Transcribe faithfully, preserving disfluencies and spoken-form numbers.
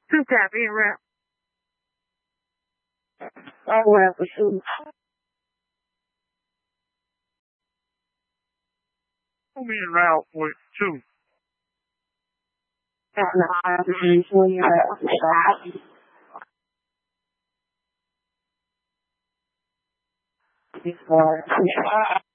Two tap in rap. I rap for two. Two mean route with two. I don't know how to use when you rap for five. Before.